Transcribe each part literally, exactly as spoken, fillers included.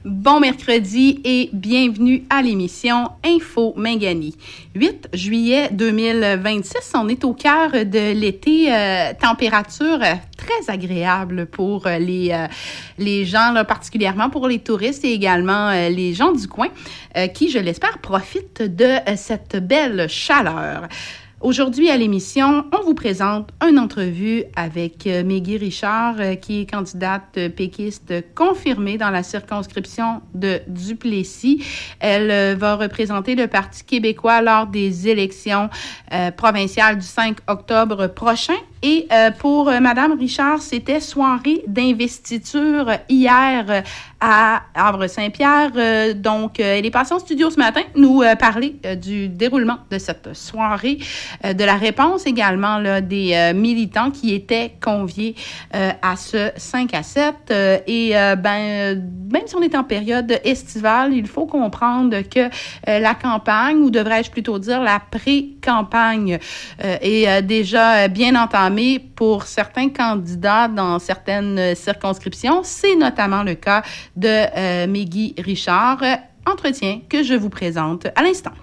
Bon mercredi et bienvenue à l'émission Info Mingani. huit juillet deux mille vingt-six, on est au cœur de l'été, euh, température très agréable pour les, euh, les gens, là, particulièrement pour les touristes et également euh, les gens du coin euh, qui, je l'espère, profitent de euh, cette belle chaleur. Aujourd'hui, à l'émission, on vous présente une entrevue avec euh, Meggy Richard, euh, qui est candidate euh, péquiste confirmée dans la circonscription de Duplessis. Elle euh, va représenter le Parti québécois lors des élections euh, provinciales du cinq octobre prochain. Et euh, pour euh, Madame Richard, c'était soirée d'investiture hier euh, à Havre-Saint-Pierre. Euh, donc, euh, elle est passée en studio ce matin nous euh, parler euh, du déroulement de cette soirée, euh, de la réponse également là, des euh, militants qui étaient conviés euh, à ce cinq à sept. Euh, et euh, ben, même si on est en période estivale, il faut comprendre que euh, la campagne, ou devrais-je plutôt dire la pré-campagne, euh, est euh, déjà bien entamée pour certains candidats dans certaines circonscriptions. C'est notamment le cas de euh, Meggy Richard. Entretien que je vous présente à l'instant.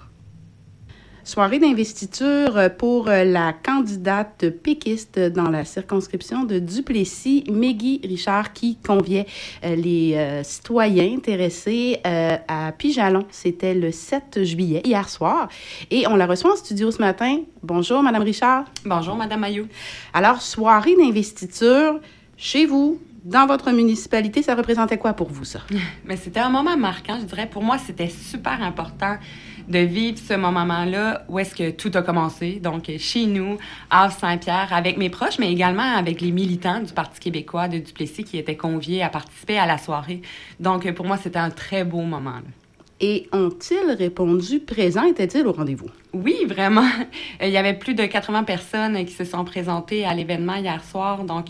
Soirée d'investiture pour la candidate péquiste dans la circonscription de Duplessis, Meggy Richard, qui conviait euh, les euh, citoyens intéressés euh, à Pijalon. C'était le sept juillet, hier soir. Et on la reçoit en studio ce matin. Bonjour, Madame Richard. Bonjour, Madame Mailloux. Alors, soirée d'investiture chez vous, dans votre municipalité, ça représentait quoi pour vous, ça? Mais c'était un moment marquant, je dirais. Pour moi, c'était super important de vivre ce moment-là où est-ce que tout a commencé. Donc, chez nous, à Havre-Saint-Pierre, avec mes proches, mais également avec les militants du Parti québécois de Duplessis qui étaient conviés à participer à la soirée. Donc, pour moi, c'était un très beau moment, là. Et ont-ils répondu présents? Étaient-ils au rendez-vous? Oui, vraiment. Il y avait plus de quatre-vingts personnes qui se sont présentées à l'événement hier soir. Donc,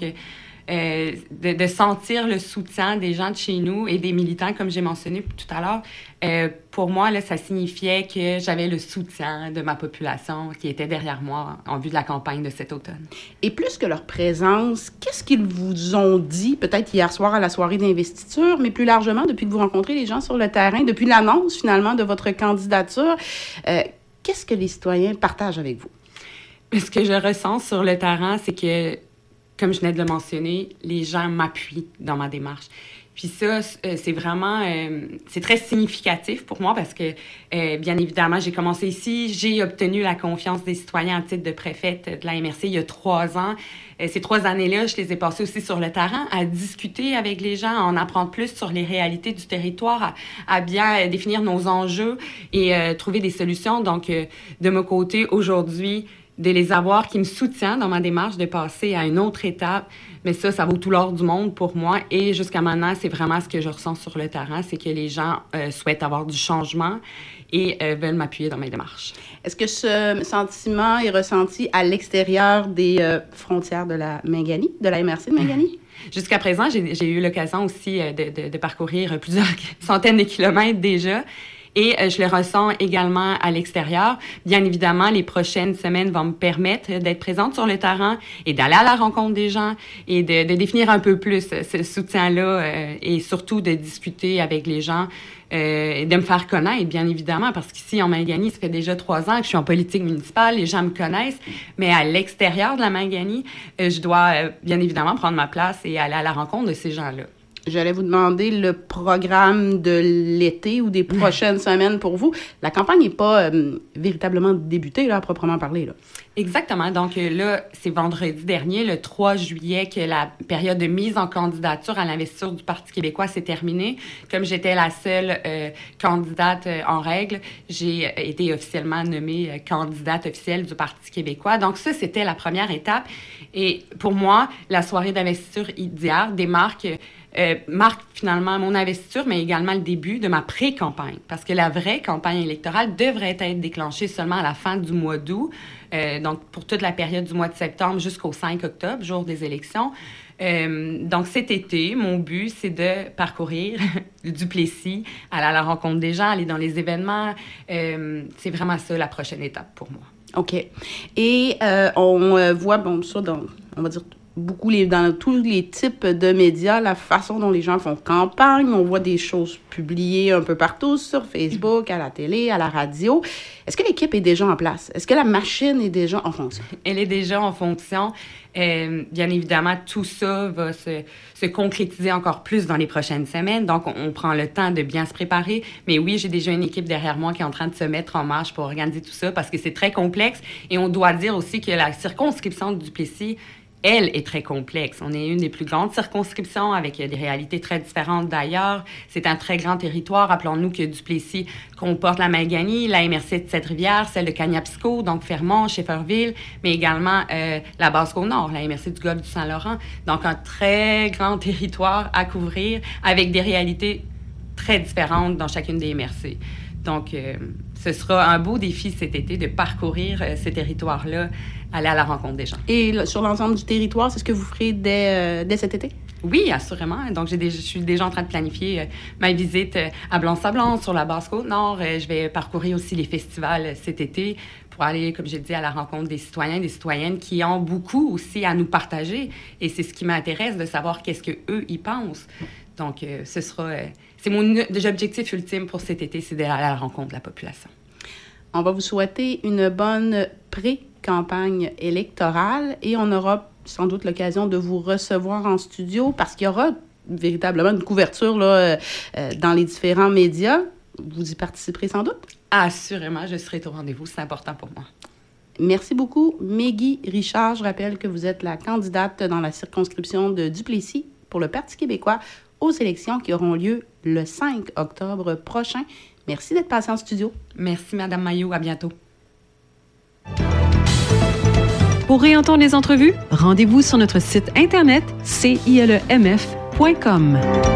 Euh, de, de sentir le soutien des gens de chez nous et des militants, comme j'ai mentionné tout à l'heure, euh, pour moi, là, ça signifiait que j'avais le soutien de ma population qui était derrière moi en vue de la campagne de cet automne. Et plus que leur présence, qu'est-ce qu'ils vous ont dit, peut-être hier soir à la soirée d'investiture, mais plus largement depuis que vous rencontrez les gens sur le terrain, depuis l'annonce finalement de votre candidature, euh, qu'est-ce que les citoyens partagent avec vous? Ce que je ressens sur le terrain, c'est que, comme je venais de le mentionner, les gens m'appuient dans ma démarche. Puis ça, c'est vraiment, euh, c'est très significatif pour moi parce que, euh, bien évidemment, j'ai commencé ici, j'ai obtenu la confiance des citoyens en titre de préfète de la M R C il y a trois ans. Euh, ces trois années-là, je les ai passées aussi sur le terrain, à discuter avec les gens, à en apprendre plus sur les réalités du territoire, à, à bien définir nos enjeux et euh, trouver des solutions. Donc, euh, de mon côté, aujourd'hui, de les avoir qui me soutiennent dans ma démarche de passer à une autre étape. Mais ça, ça vaut tout l'or du monde pour moi. Et jusqu'à maintenant, c'est vraiment ce que je ressens sur le terrain, c'est que les gens euh, souhaitent avoir du changement et euh, veulent m'appuyer dans mes démarches. Est-ce que ce sentiment est ressenti à l'extérieur des euh, frontières de la Mingani, de la M R C de Mingani? Jusqu'à présent, j'ai, j'ai eu l'occasion aussi euh, de, de, de parcourir plusieurs centaines de kilomètres déjà. Et euh, je le ressens également à l'extérieur. Bien évidemment, les prochaines semaines vont me permettre d'être présente sur le terrain et d'aller à la rencontre des gens et de, de définir un peu plus ce soutien-là euh, et surtout de discuter avec les gens euh, et de me faire connaître, bien évidemment, parce qu'ici, en Mingani, ça fait déjà trois ans que je suis en politique municipale, les gens me connaissent, mais à l'extérieur de la Mingani, euh, je dois euh, bien évidemment prendre ma place et aller à la rencontre de ces gens-là. J'allais vous demander le programme de l'été ou des prochaines semaines pour vous. La campagne n'est pas euh, véritablement débutée, là, à proprement parler, là. Exactement. Donc là, c'est vendredi dernier, le trois juillet, que la période de mise en candidature à l'investiture du Parti québécois s'est terminée. Comme j'étais la seule euh, candidate euh, en règle, j'ai été officiellement nommée euh, candidate officielle du Parti québécois. Donc ça, c'était la première étape. Et pour moi, la soirée d'investiture d'hier démarque Euh, marque finalement mon investiture, mais également le début de ma pré-campagne. Parce que la vraie campagne électorale devrait être déclenchée seulement à la fin du mois d'août, euh, donc pour toute la période du mois de septembre jusqu'au cinq octobre, jour des élections. Euh, donc cet été, mon but, c'est de parcourir le Duplessis, aller à la rencontre des gens, aller dans les événements. Euh, c'est vraiment ça la prochaine étape pour moi. OK. Et euh, on voit, bon, ça, dans, on va dire, beaucoup les, dans tous les types de médias, la façon dont les gens font campagne. On voit des choses publiées un peu partout, sur Facebook, à la télé, à la radio. Est-ce que l'équipe est déjà en place? Est-ce que la machine est déjà en fonction? Elle est déjà en fonction. Euh, bien évidemment, tout ça va se, se concrétiser encore plus dans les prochaines semaines. Donc, on, on prend le temps de bien se préparer. Mais oui, j'ai déjà une équipe derrière moi qui est en train de se mettre en marche pour organiser tout ça parce que c'est très complexe. Et on doit dire aussi que la circonscription du Duplessis, elle, est très complexe. On est une des plus grandes circonscriptions avec des réalités très différentes d'ailleurs. C'est un très grand territoire. Rappelons-nous que Duplessis comporte la Mingani, la M R C de Cette-Rivière, celle de Kaniapsco, donc Fermont, Schefferville, mais également euh, la Basse-Côte-Nord, la M R C du Golfe du Saint-Laurent. Donc, un très grand territoire à couvrir avec des réalités très différentes dans chacune des M R C. Donc, euh, ce sera un beau défi cet été de parcourir euh, ces territoires-là, aller à la rencontre des gens. Et là, sur l'ensemble du territoire, c'est ce que vous ferez dès, euh, dès cet été? Oui, assurément. Donc, j'ai déjà, je suis déjà en train de planifier euh, ma visite euh, à Blanc-Sablon, sur la Basse-Côte-Nord. Euh, je vais parcourir aussi les festivals euh, cet été pour aller, comme j'ai dit, à la rencontre des citoyens, des citoyennes qui ont beaucoup aussi à nous partager. Et c'est ce qui m'intéresse, de savoir qu'est-ce qu'eux y pensent. Donc, euh, ce sera... Euh, c'est mon objectif ultime pour cet été, c'est d'aller à la rencontre de la population. On va vous souhaiter une bonne pré-campagne électorale et on aura sans doute l'occasion de vous recevoir en studio parce qu'il y aura véritablement une couverture là, euh, dans les différents médias. Vous y participerez sans doute? Assurément, je serai au rendez-vous. C'est important pour moi. Merci beaucoup. Mégui Richard, je rappelle que vous êtes la candidate dans la circonscription de Duplessis pour le Parti québécois aux élections qui auront lieu le cinq octobre prochain. Merci d'être passée en studio. Merci, Mme Mailloux. À bientôt. Pour réentendre les entrevues, rendez-vous sur notre site internet c i l e m f point com.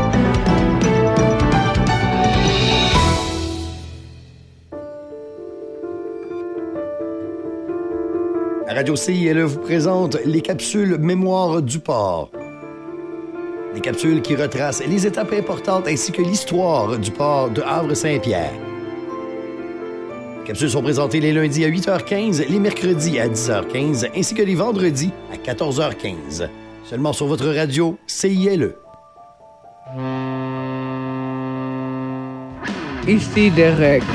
Radio C I L E vous présente les capsules Mémoire du port. Des capsules qui retracent les étapes importantes ainsi que l'histoire du port de Havre-Saint-Pierre. Les capsules sont présentées les lundis à huit heures quinze, les mercredis à dix heures quinze ainsi que les vendredis à quatorze heures quinze. Seulement sur votre radio C I L E. Ici Derek.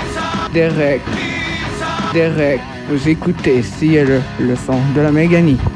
Derek. Derek. Vous écoutez C I L E, le son de la Mingani.